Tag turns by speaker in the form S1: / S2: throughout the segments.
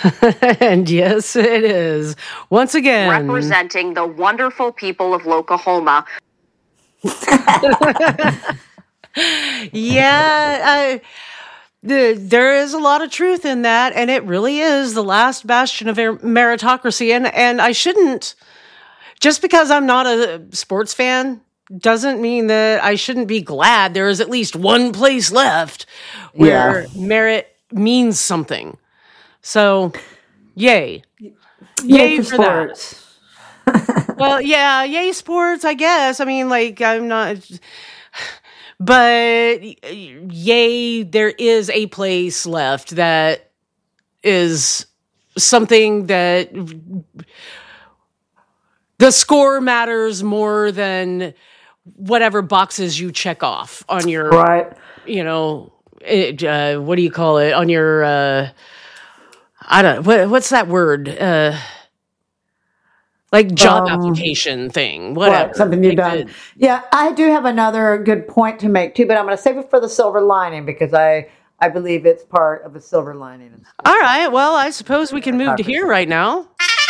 S1: And yes, it is. Once again,
S2: representing the wonderful people of Oklahoma.
S1: Yeah, there is a lot of truth in that, and it really is the last bastion of meritocracy. And I shouldn't, just because I'm not a sports fan, doesn't mean that I shouldn't be glad there is at least one place left where merit means something. So, yay.
S3: Yay for sports.
S1: Well, yeah, yay sports, I guess. I mean, like, I'm not... But yay, there is a place left that is something that the score matters more than whatever boxes you check off on your,
S3: right.
S1: What do you call it? On your, I don't know, what's that word? Like job application thing, whatever.
S3: Right, something you've done. Yeah, I do have another good point to make too, but I'm going to save it for the silver lining because I believe it's part of a silver lining.
S1: All right, well, I suppose we can move to here right now.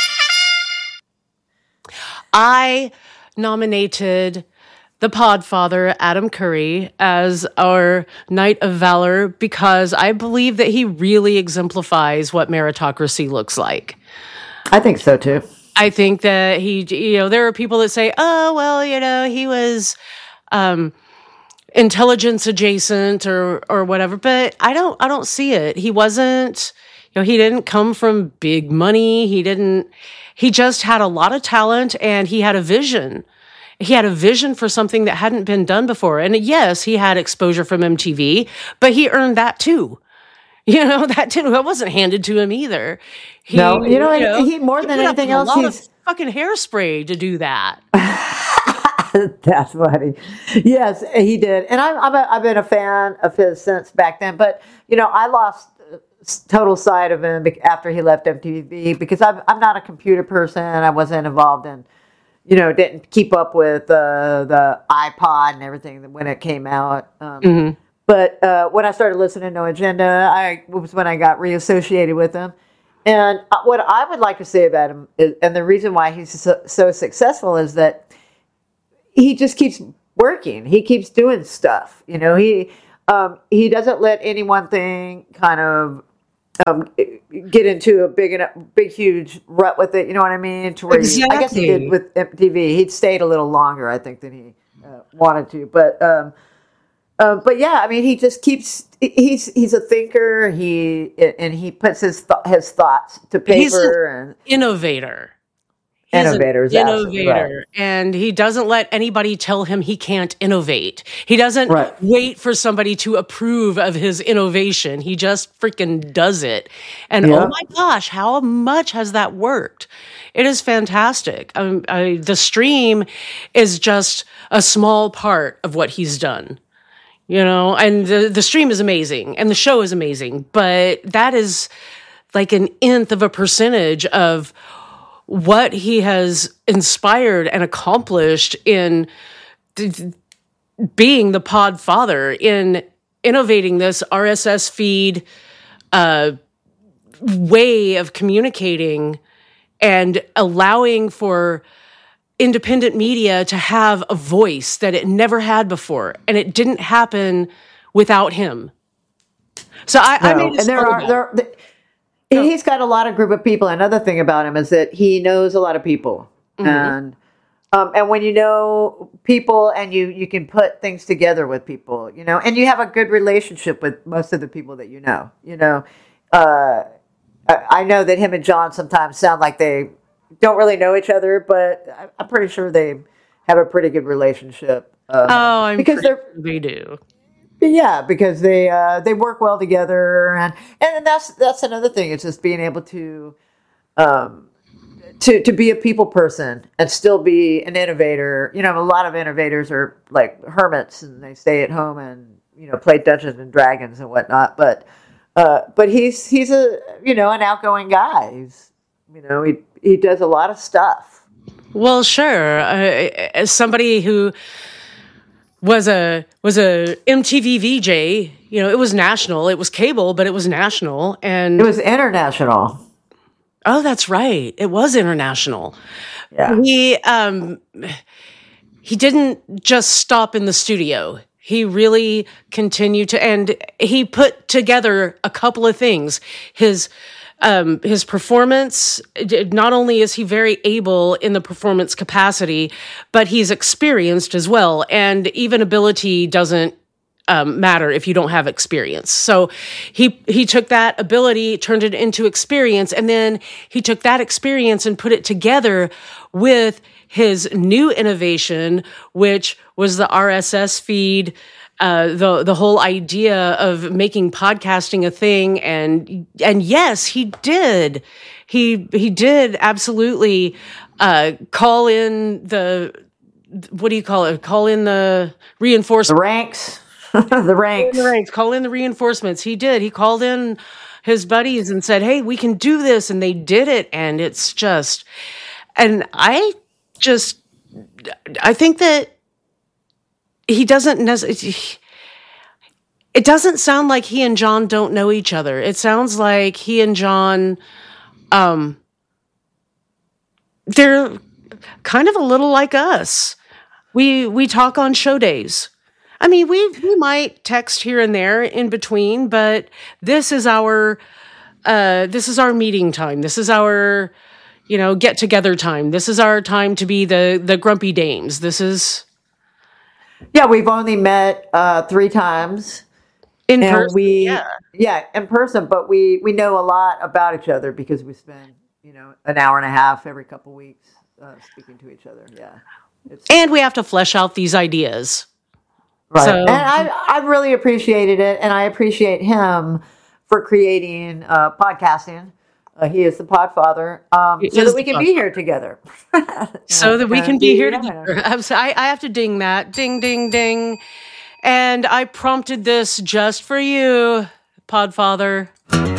S1: I nominated the Podfather, Adam Curry, as our Knight of Valor because I believe that he really exemplifies what meritocracy looks like.
S3: I think so too.
S1: I think that there are people that say, oh, well, he was intelligence adjacent or whatever, but I don't see it. He wasn't, he didn't come from big money. He just had a lot of talent and he had a vision. He had a vision for something that hadn't been done before. And yes, he had exposure from MTV, but he earned that too. That wasn't handed to him either.
S3: He more than anything else,
S1: he's fucking hairspray to do that.
S3: That's funny. Yes, he did, and I've been a fan of his since back then. But I lost total sight of him after he left MTV because I'm not a computer person. I wasn't involved in, didn't keep up with the iPod and everything when it came out. But when I started listening to No Agenda, was when I got reassociated with him. And what I would like to say about him, and the reason why he's so successful, is that he just keeps working. He keeps doing stuff. He doesn't let any one thing kind of get into a big, huge rut with it. You know what I mean? To where
S1: exactly.
S3: I guess he did with MTV. He'd stayed a little longer, I think, than he wanted to. But yeah, I mean, he just keeps. He's a thinker. He puts his thoughts to paper.
S1: He's an innovator.
S3: Innovator,
S1: right. And he doesn't let anybody tell him he can't innovate. He doesn't wait for somebody to approve of his innovation. He just freaking does it. And oh my gosh, how much has that worked? It is fantastic. The stream is just a small part of what he's done. And the stream is amazing and the show is amazing, but that is like an nth of a percentage of what he has inspired and accomplished in being the Podfather, in innovating this RSS feed way of communicating and allowing for independent media to have a voice that it never had before, and it didn't happen without him. So I made
S3: he's got a lot of group of people. Another thing about him is that he knows a lot of people, and when you know people and you can put things together with people, and you have a good relationship with most of the people that you know. I know that him and John sometimes sound like they don't really know each other, but I'm pretty sure they have a pretty good relationship.
S1: I'm because they do.
S3: Yeah, because they work well together, and that's another thing. It's just being able to be a people person and still be an innovator. A lot of innovators are like hermits and they stay at home and play Dungeons and Dragons and whatnot. But he's a an outgoing guy. He's he does a lot of stuff.
S1: Well, sure. As somebody who was a MTV VJ, it was national. It was cable, but it was national, and
S3: it was international.
S1: Oh, that's right. It was international.
S3: Yeah.
S1: He didn't just stop in the studio. He really continued to, and he put together a couple of things. His performance, not only is he very able in the performance capacity, but he's experienced as well. And even ability doesn't matter if you don't have experience. So he took that ability, turned it into experience, and then he took that experience and put it together with his new innovation, which was the RSS feed, the whole idea of making podcasting a thing. And yes, he did. He did absolutely call in the, what do you call it? Call in the reinforcements.
S3: The ranks. The ranks.
S1: Call in the reinforcements. He did. He called in his buddies and said, hey, we can do this. And they did it. And it's just, and I think that he doesn't necessarily, it doesn't sound like he and John don't know each other. It sounds like he and John, they're kind of a little like us. We talk on show days. I mean, we might text here and there in between, but this is our meeting time. This is our, get together time. This is our time to be the grumpy dames. This is.
S3: Yeah, we've only met 3 times
S1: in person.
S3: In person, but we know a lot about each other because we spend an hour and a half every couple weeks speaking to each other. Yeah,
S1: and we have to flesh out these ideas.
S3: Right. So, and I really appreciated it, and I appreciate him for creating podcasting. He is the Podfather, so that we can be here together.
S1: So that we can be here together. I have to ding that. Ding, ding, ding. And I prompted this just for you, Podfather.